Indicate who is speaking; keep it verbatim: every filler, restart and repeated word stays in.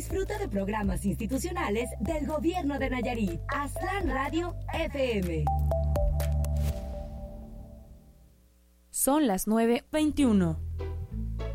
Speaker 1: Disfruta de programas institucionales del Gobierno de Nayarit. Aztlán Radio F M.
Speaker 2: Son las nueve veintiuno.